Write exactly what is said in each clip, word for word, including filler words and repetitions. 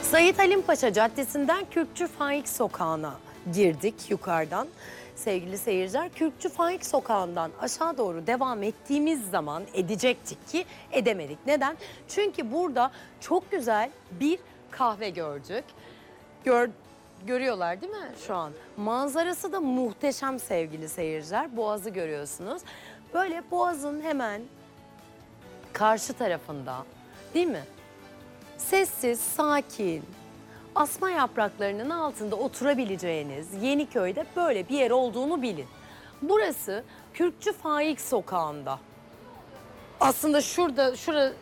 Sait Halim Paşa Caddesi'nden Kürkçü Faik Sokağı'na girdik yukarıdan. Sevgili seyirciler, Kürkçü Faik Sokağı'ndan aşağı doğru devam ettiğimiz zaman edecektik ki edemedik. Neden? Çünkü burada çok güzel bir kahve gördük. Gör, görüyorlar değil mi şu an? Manzarası da muhteşem sevgili seyirciler. Boğazı görüyorsunuz. Böyle Boğaz'ın hemen karşı tarafında, değil mi? Sessiz, sakin, asma yapraklarının altında oturabileceğiniz Yeniköy'de böyle bir yer olduğunu bilin. Burası Kürkçü Faik Sokağı'nda. Aslında şurada, şurası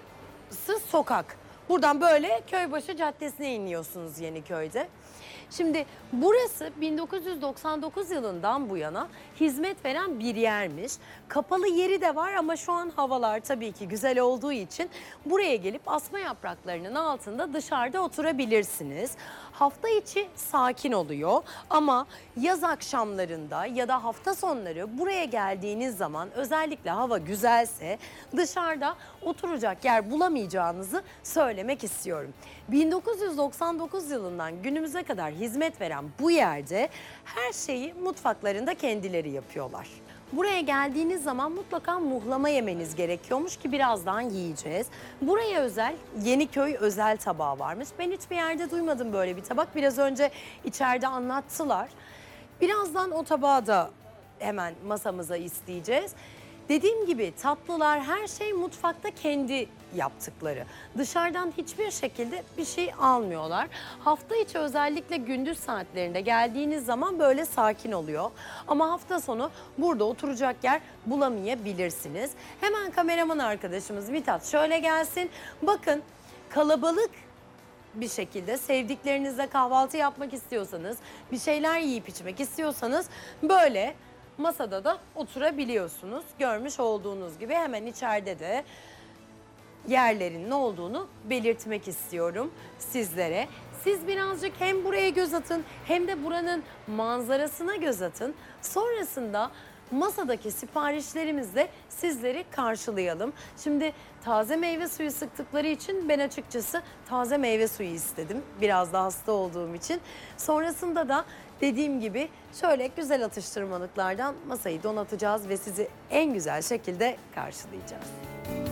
sokak. Buradan böyle Köybaşı Caddesi'ne iniyorsunuz Yeniköy'de. Şimdi burası bin dokuz yüz doksan dokuz yılından bu yana hizmet veren bir yermiş. Kapalı yeri de var ama şu an havalar tabii ki güzel olduğu için buraya gelip asma yapraklarının altında dışarıda oturabilirsiniz. Hafta içi sakin oluyor ama yaz akşamlarında ya da hafta sonları buraya geldiğiniz zaman özellikle hava güzelse dışarıda oturacak yer bulamayacağınızı söylemek istiyorum. bin dokuz yüz doksan dokuz yılından günümüze kadar hizmet veren bu yerde her şeyi mutfaklarında kendileri yapıyorlar. Buraya geldiğiniz zaman mutlaka muhlama yemeniz gerekiyormuş ki birazdan yiyeceğiz. Buraya özel Yeniköy özel tabağı varmış. Ben hiçbir yerde duymadım böyle bir tabak. Biraz önce içeride anlattılar. Birazdan o tabağı da hemen masamıza isteyeceğiz. Dediğim gibi tatlılar, her şey mutfakta kendi yaptıkları. Dışarıdan hiçbir şekilde bir şey almıyorlar. Hafta içi özellikle gündüz saatlerinde geldiğiniz zaman böyle sakin oluyor. Ama hafta sonu burada oturacak yer bulamayabilirsiniz. Hemen kameraman arkadaşımız Mithat şöyle gelsin. Bakın kalabalık bir şekilde sevdiklerinizle kahvaltı yapmak istiyorsanız, bir şeyler yiyip içmek istiyorsanız böyle masada da oturabiliyorsunuz. Görmüş olduğunuz gibi hemen içeride de yerlerin ne olduğunu belirtmek istiyorum sizlere. Siz birazcık hem buraya göz atın hem de buranın manzarasına göz atın. Sonrasında masadaki siparişlerimizle sizleri karşılayalım. Şimdi taze meyve suyu sıktıkları için ben açıkçası taze meyve suyu istedim. Biraz da hasta olduğum için. Sonrasında da dediğim gibi şöyle güzel atıştırmalıklardan masayı donatacağız ve sizi en güzel şekilde karşılayacağız.